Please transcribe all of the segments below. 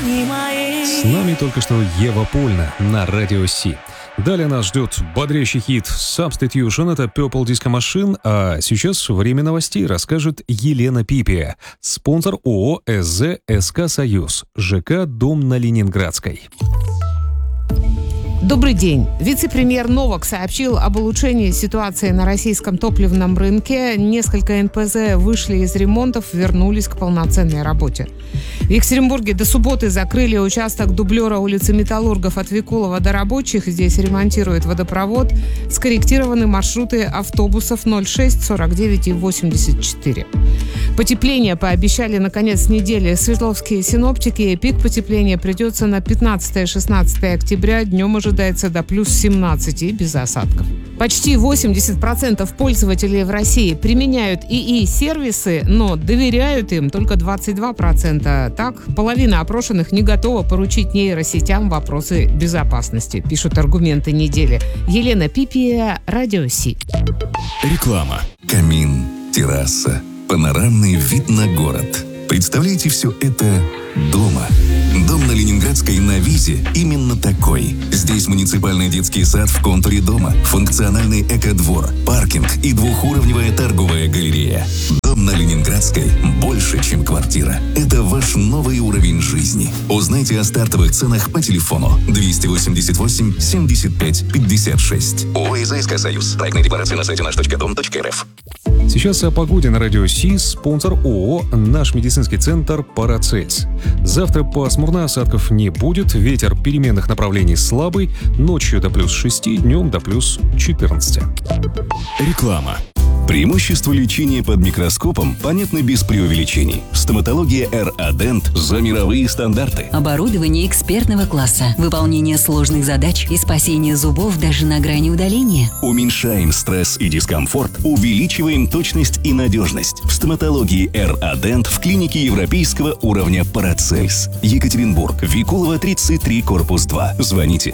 С нами только что Ева Польна на Радио Си. Далее нас ждет бодрящий хит Substitution, это Purple Disco Machine, а сейчас время новостей расскажет Елена Пипия, спонсор ООО СЗ СК «Союз», ЖК «Дом на Ленинградской». Добрый день. Вице-премьер Новак сообщил об улучшении ситуации на российском топливном рынке. Несколько НПЗ вышли из ремонтов, вернулись к полноценной работе. В Екатеринбурге до субботы закрыли участок дублера улицы Металлургов от Викулова до Рабочих. Здесь ремонтируют водопровод. Скорректированы маршруты автобусов 06, 49 и 84. Потепление пообещали на конец недели свердловские синоптики. Пик потепления придется на 15-16 октября. Днем ожидается до плюс 17 и без осадков. Почти 80% пользователей в России применяют ИИ-сервисы, но доверяют им только 22%. Так, половина опрошенных не готова поручить нейросетям вопросы безопасности, пишут аргументы недели. Елена Пипия, Радио Си. Реклама. Камин, терраса, панорамный вид на город. Представляете все это дома. Дом на Ленинградской на Визе именно такой. Здесь муниципальный детский сад в контуре дома, функциональный экодвор, паркинг и двухуровневая торговая галерея. Дом на Ленинградской больше, чем квартира. Это ваш новый уровень жизни. Узнайте о стартовых ценах по телефону 288 75 56. ООО СК «Союз». Проектная декларация на сайте наш.дом.рф. Сейчас о погоде на Радио Си, спонсор ООО «Наш медицинский центр Парацельс». Завтра пасмурно, осадков не будет, ветер переменных направлений слабый, ночью до плюс 6, днем до плюс 14. Реклама. Преимущества лечения под микроскопом понятны без преувеличений. Стоматология R-Adent за мировые стандарты. Оборудование экспертного класса, выполнение сложных задач и спасение зубов даже на грани удаления. Уменьшаем стресс и дискомфорт, увеличиваем точность и надежность. В стоматологии R-Adent в клинике европейского уровня Парацельс. Екатеринбург, Викулова, 33, корпус 2. Звоните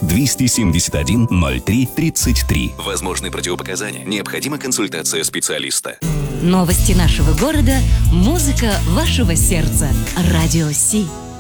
271 03 33. Возможны противопоказания. Необходима консультация специалиста. Новости нашего города, музыка вашего сердца. Радио Си.